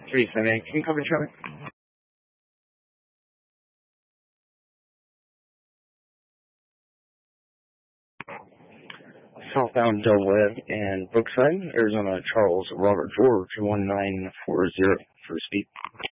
378, can you cover traffic? Southbound Del Webb and Brookside, Arizona, Charles Robert George 1940 for speed.